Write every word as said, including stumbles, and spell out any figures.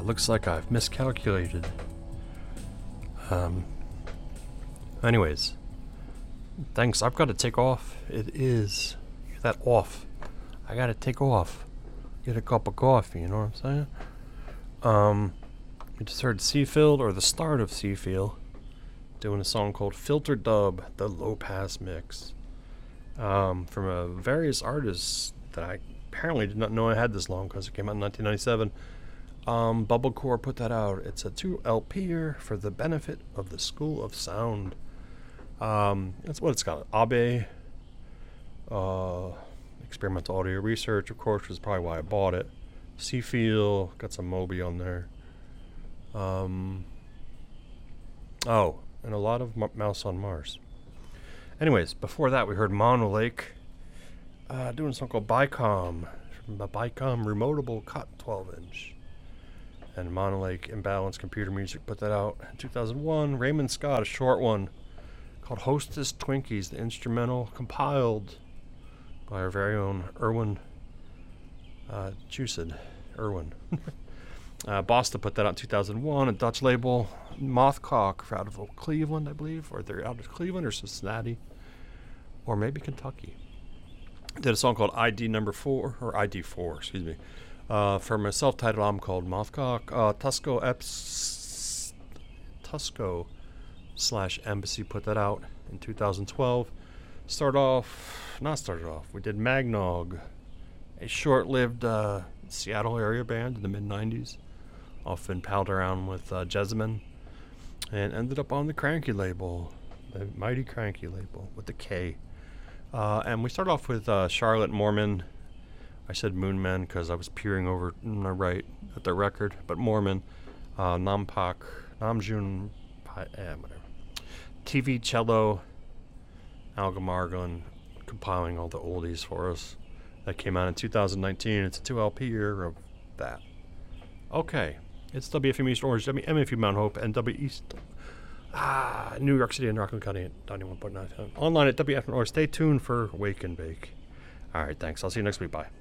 Ah, looks like I've miscalculated. Um. Anyways. Thanks, I've got to take off. It is. Hear that off. I gotta take off. Get a cup of coffee, you know what I'm saying? Um. We just heard Seafield, or the start of Seafield, doing a song called Filter Dub, the Low Pass Mix. Um, from a various artists that I apparently did not know I had this long because it came out in nineteen ninety-seven. Um, Bubblecore put that out. It's a two L P-er for the benefit of the School of Sound. Um, that's what it's got. Abe, uh, Experimental Audio Research, of course, was probably why I bought it. Seafield, got some Moby on there. Um, oh, and a lot of M- Mouse on Mars. Anyways, before that, we heard Mono Lake uh, doing something called Bicom, from the Bicom Remotable Cut twelve inch. And Mono Lake Imbalanced Computer Music put that out in two thousand one. Raymond Scott, a short one called Hostess Twinkies, the instrumental compiled by our very own Erwin uh, Chused. Erwin. Uh, Boston put that out in two thousand one, a Dutch label, Mothcock, out of Cleveland, I believe, or they're out of Cleveland or Cincinnati, or maybe Kentucky. Did a song called I D number four, or I D four, excuse me, uh, from a self-titled album called Mothcock. Uh, Tusco Eps, Tusco slash Embassy put that out in two thousand twelve. Start off, not started off, we did Magnog, a short-lived uh, Seattle area band in the mid nineties. Often palled around with uh, Jessamine, and ended up on the Cranky label, the Mighty Cranky label with the K. Uh, and we start off with uh, Charlotte Mormon. I said Moonmen because I was peering over on the right at the record, but Mormon, uh, Nampak, Namjoon, eh, whatever. T V Cello, Algamargon, compiling all the oldies for us. That came out in two thousand nineteen. It's a two L P year of that. Okay. It's W F M East Orange, M F U Mount Hope, and W East, ah, New York City and Rockland County at ninety-one point nine. Online at W F M Orange. Stay tuned for Wake and Bake. All right, thanks. I'll see you next week. Bye.